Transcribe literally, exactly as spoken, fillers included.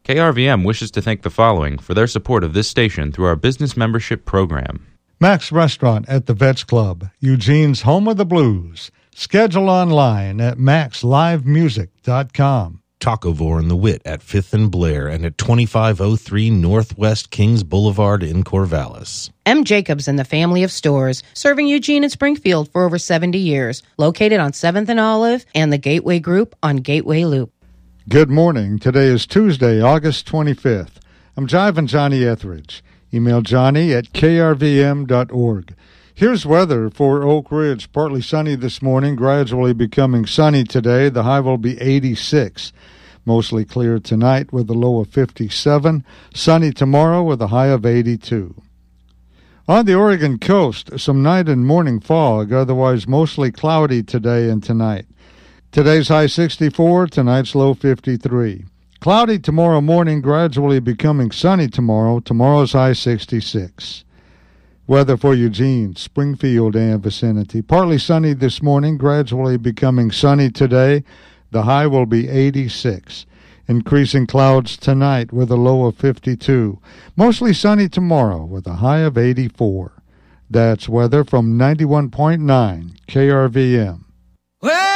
K R V M wishes to thank the following for their support of this station through our business membership program. Max Restaurant at the Vets Club, Eugene's home of the blues. Schedule online at max live music dot com. Tacovore and the Wit at fifth and Blair and at twenty-five oh three Northwest Kings Boulevard in Corvallis. M. Jacobs and the family of stores, serving Eugene and Springfield for over seventy years, located on seventh and Olive and the Gateway Group on Gateway Loop. Good morning. Today is Tuesday, August twenty-fifth. I'm Jiving Johnny Etheridge. Email Johnny at k r v m dot org. Here's weather for Oak Ridge. Partly sunny this morning, gradually becoming sunny today. The high will be eighty-six. Mostly clear tonight with a low of fifty-seven. Sunny tomorrow with a high of eighty-two. On the Oregon coast, some night and morning fog, otherwise mostly cloudy today and tonight. Today's high sixty-four, tonight's low fifty-three. Cloudy tomorrow morning, gradually becoming sunny tomorrow. Tomorrow's high sixty-six. Weather for Eugene, Springfield, and vicinity. Partly sunny this morning, gradually becoming sunny today. The high will be eighty-six. Increasing clouds tonight with a low of fifty-two. Mostly sunny tomorrow with a high of eighty-four. That's weather from ninety-one point nine K R V M. Well,